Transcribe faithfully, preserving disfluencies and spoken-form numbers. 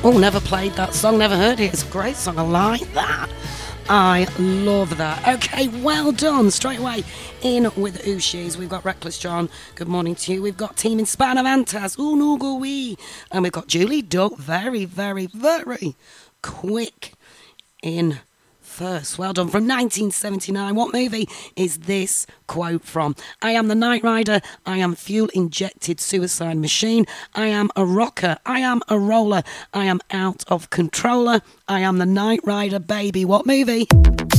Oh, never played that song, never heard it. It's a great song. I like that. I love that. Okay, well done. Straight away in with Ooshies. We've got Reckless John. Good morning to you. We've got Team Hispanavantas. Oh, no, go we. And we've got Julie Duck. Very, very, very quick in first. Well done. From nineteen seventy-nine. What movie is this quote from? I am the Night Rider. I am fuel-injected suicide machine. I am a rocker. I am a roller. I am out of controller. I am the Night Rider, baby. What movie?